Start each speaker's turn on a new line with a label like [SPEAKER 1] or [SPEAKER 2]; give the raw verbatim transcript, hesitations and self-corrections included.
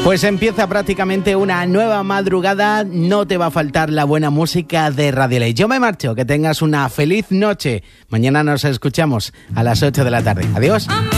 [SPEAKER 1] Pues empieza prácticamente una nueva madrugada, no te va a faltar la buena música de Radio Ley. Yo me marcho, que tengas una feliz noche. Mañana nos escuchamos a las ocho de la tarde. Adiós.